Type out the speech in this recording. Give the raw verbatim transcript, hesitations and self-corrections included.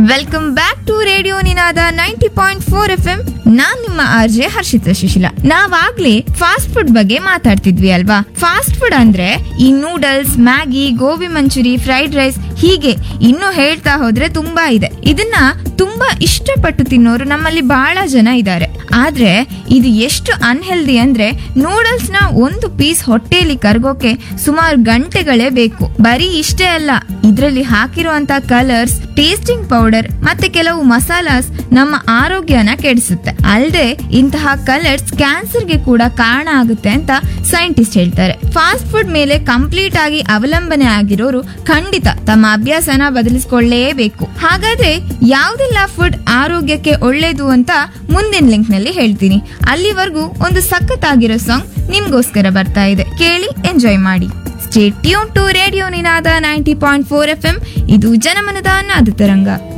Welcome back to radio Ninada ninety point four F M. ನಾನ್ ನಿಮ್ಮ RJ Harshita Shishila. ನಾವಾಗ್ಲೇ fast food ಬಗ್ಗೆ ಮಾತಾಡ್ತಿದ್ವಿ ಅಲ್ವಾ. Fast food ಅಂದ್ರೆ ಈ noodles, Maggi, gobi manchurian, fried rice, ಹೀಗೆ ಇನ್ನು ಹೇಳ್ತಾ ಹೋದ್ರೆ ತುಂಬಾ ಇದೆ. ಇದನ್ನ ತುಂಬಾ ಇಷ್ಟಪಟ್ಟು ತಿನ್ನೋರು ನಮ್ಮಲ್ಲಿ ಬಹಳ ಜನ ಇದ್ದಾರೆ. ಆದ್ರೆ ಇದು ಎಷ್ಟು ಅನ್ಹೆಲ್ದಿ ಅಂದ್ರೆ ನೂಡಲ್ಸ್ ನ ಒಂದು ಪೀಸ್ ಹೊಟ್ಟೆಯಲ್ಲಿ ಕರ್ಗೋಕೆ ಸುಮಾರು ಗಂಟೆಗಳೇ ಬೇಕು. ಬರೀ ಇಷ್ಟೇ ಅಲ್ಲ, ಇದ್ರಲ್ಲಿ ಹಾಕಿರುವಂತ ಕಲರ್ಸ್, ಟೇಸ್ಟಿಂಗ್ ಪೌಡರ್ ಮತ್ತೆ ಕೆಲವು ಮಸಾಲಾಸ್ ನಮ್ಮ ಆರೋಗ್ಯನ ಕೆಡಿಸುತ್ತೆ. ಅಲ್ಲದೆ ಇಂತಹ ಕಲರ್ಸ್ ಕ್ಯಾನ್ಸರ್ಗೆ ಕೂಡ ಕಾರಣ ಆಗುತ್ತೆ ಅಂತ ಸೈಂಟಿಸ್ಟ್ ಹೇಳ್ತಾರೆ. ಫಾಸ್ಟ್ ಫುಡ್ ಮೇಲೆ ಕಂಪ್ಲೀಟ್ ಆಗಿ ಅವಲಂಬನೆ ಆಗಿರೋರು ಖಂಡಿತ ತಮ್ಮ ಅಭ್ಯಾಸನ ಬದಲಿಸಿಕೊಳ್ಳಲೇಬೇಕು. ಹಾಗಾದ್ರೆ ಯಾವ್ದೆಲ್ಲ ಫುಡ್ ಆರೋಗ್ಯಕ್ಕೆ ಒಳ್ಳೇದು ಅಂತ ಮುಂದಿನ ಲಿಂಕ್ ನಲ್ಲಿ ಹೇಳ್ತೀನಿ. ಅಲ್ಲಿವರೆಗೂ ಒಂದು ಸಖತ್ತಾಗಿರೋ ಸಾಂಗ್ ನಿಮ್ಗೋಸ್ಕರ ಬರ್ತಾ ಇದೆ, ಕೇಳಿ ಎಂಜಾಯ್ ಮಾಡಿ. Stay tune to radio Ninada ninety point four F M. ಇದು ಜನಮನದ ನಾದ ತರಂಗ.